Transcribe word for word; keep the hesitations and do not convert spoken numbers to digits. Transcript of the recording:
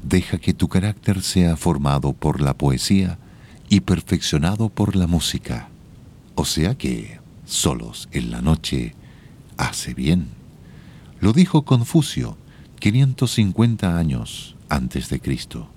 Deja que tu carácter sea formado por la poesía y perfeccionado por la música. O sea que, solos en la noche, hace bien. Lo dijo Confucio, quinientos cincuenta años antes de Cristo.